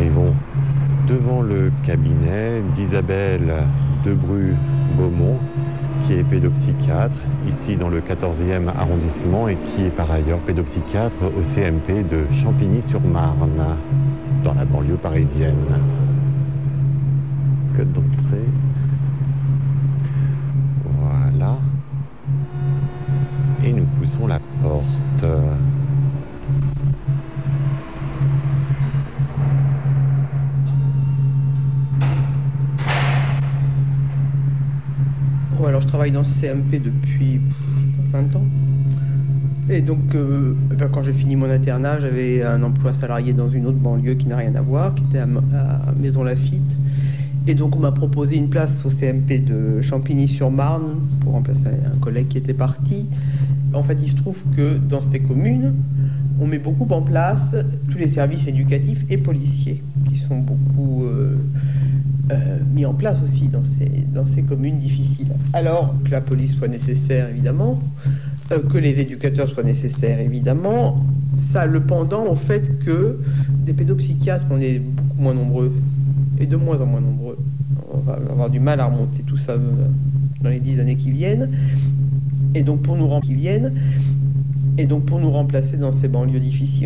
arrivons devant le cabinet d'Isabelle Debru-Beaumont, qui est pédopsychiatre ici dans le 14e arrondissement et qui est par ailleurs pédopsychiatre au CMP de Champigny-sur-Marne, dans la banlieue parisienne. Code d'entrée. Voilà. Et nous poussons la porte. Bon, alors je travaille dans ce CMP depuis 20 ans. Et donc, quand j'ai fini mon internat, j'avais un emploi salarié dans une autre banlieue qui n'a rien à voir, qui était à Maison Lafitte. Et donc, on m'a proposé une place au CMP de Champigny-sur-Marne pour remplacer un collègue qui était parti. En fait, il se trouve que dans ces communes, on met beaucoup en place tous les services éducatifs et policiers, qui sont beaucoup mis en place aussi dans ces communes difficiles. Alors que la police soit nécessaire, évidemment, que les éducateurs soient nécessaires, évidemment, ça a le pendant au fait que des pédopsychiatres, on est beaucoup moins nombreux, et de moins en moins nombreux. On va avoir du mal à remonter tout ça dans les 10 années qui viennent. Et donc pour nous remplacer dans ces banlieues difficiles,